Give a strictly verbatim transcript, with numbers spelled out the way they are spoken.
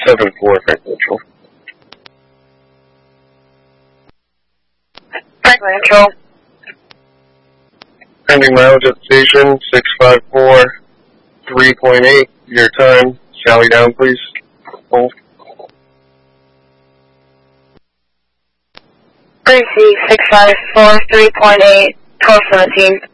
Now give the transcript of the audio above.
seven four, Franklin Control. Franklin Control. Pending mileage at the station, six five four, three point eight. Your time. Sally down, please. Hold. Gracie, six five four, three point eight, twelve seventeen.